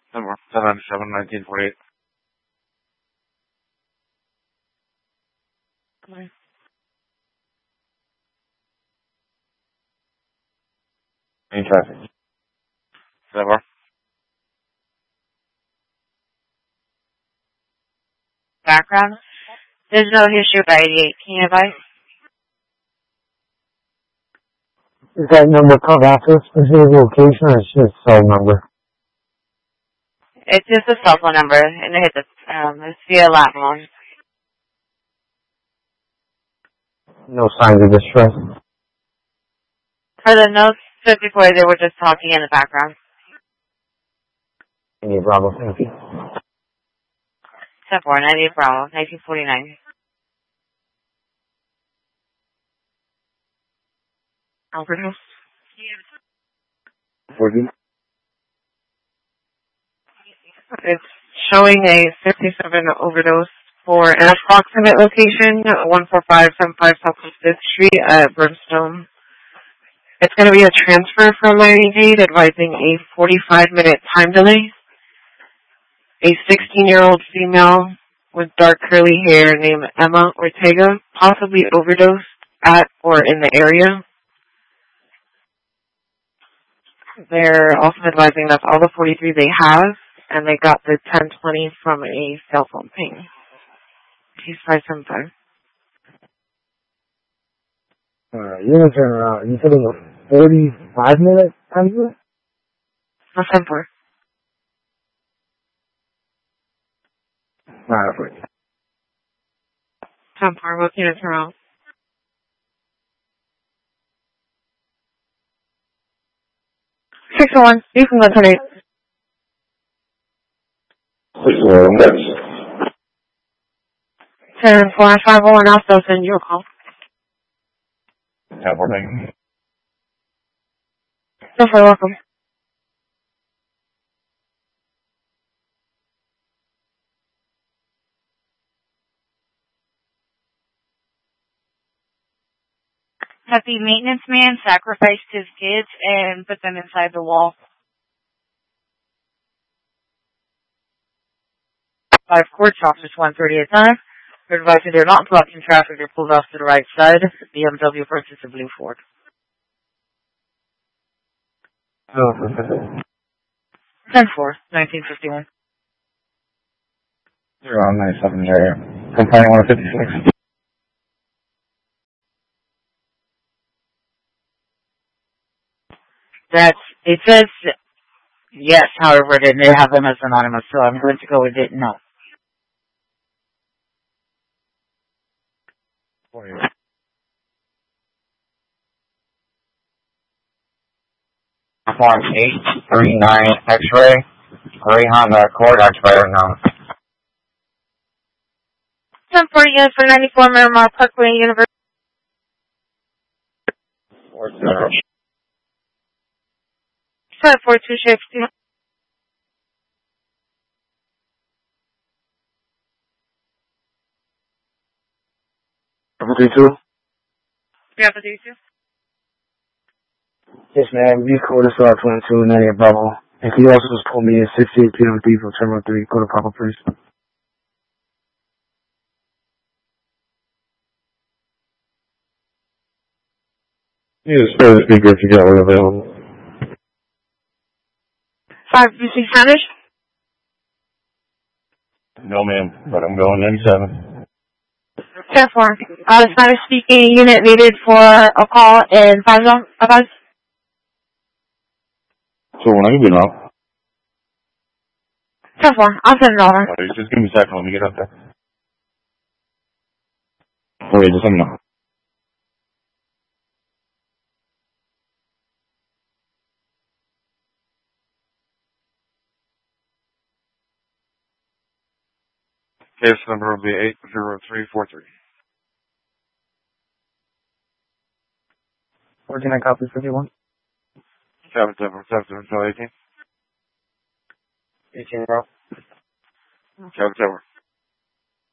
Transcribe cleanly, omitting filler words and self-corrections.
Number 797-1948. Any traffic? Number. Background. There's no history of 88. Can you advise? Is that number called after a specific location or it's just cell number? It's just a cell phone number, and it's via landline. No signs of distress. For the notes, just before they were just talking in the background. Any Bravo, thank you. 10-4, 98 Bravo, 1949. Overdose. It's showing a 57 overdose for an approximate location, 14575 Southwest 5th Street at Brimstone. It's going to be a transfer from Miami-Dade, advising a 45-minute time delay. A 16-year-old female with dark curly hair named Emma Ortega possibly overdosed at or in the area. They're also advising that's all the 43 they have, and they got the 1020 from a cell phone ping. Case 575. Alright, you're gonna turn around. You said it was 45-minute time delay? That's 10-4. Alright, wait. 10-4, what units are out? 601, you can go tonight. 601, next. 10-4, 501, I'll send you a call. 10-4, thank you. You're welcome. That the maintenance man sacrificed his kids and put them inside the wall. 5 court officers 1:30 at time. They're advising they're not blocking traffic. They're pulled off to the right side. BMW versus a blue Ford. 10-4, 1951. 097 area. Complaining 156. It says yes, however, they have them as anonymous, so I'm going to go with it no. 839 X-ray. Honda Accord occupied now. 1040 units for 94 Miramar Parkway, University. 542 Shakespeare. 32? Yeah, 32. Yes, ma'am. You call this out 22, 98 Bravo. And can you also just pull me at 68 p.m. from Terminal 3, go to Papa Priest? You need to spare the speaker if you got one available. 5, you speak Spanish? No, ma'am, but I'm going 97. 10-4. Spanish speaking unit needed for a call in 5 zone. 5. So when I can be now. 10-4. I'll send it over. Just give me a second. Let me get up there. Okay, just let me know. Case number will be 80343. Where can I copy 51? 777 18. 18, bro. 777.